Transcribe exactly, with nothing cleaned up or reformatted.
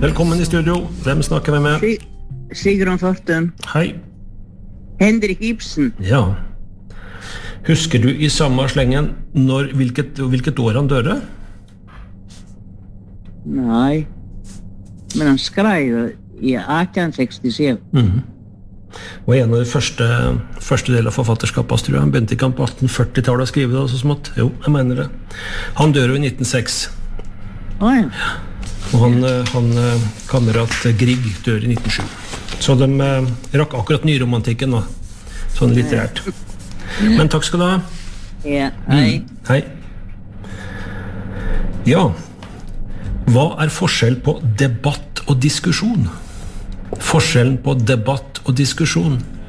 Velkommen i studio. Hvem snakker vi med? Si- Sigrun Fortun. Hei. Henrik Ibsen. Ja. Husker du i samme slengen når, hvilket, hvilket år han døde? Nei. Men han skrev i atten sekstisju. Mhm. Og en av de første, første del av forfatterskapet, tror jeg. Han begynte ikke han på atten førti-tallet å skrive det, så smått. Jo, jeg mener det. Han dør jo i nitten null seks. Å ja. Og han, han kamerat Grieg dør i nitten null sju. Så de eh, rakk akkurat nyromantikken da. Sånn litterært. Men takk skal du ha. Ja, hei. Mm. Hei. Ja. Hva er forskjell på debatt og diskusjon? Forskjellen på debatt og diskusjon.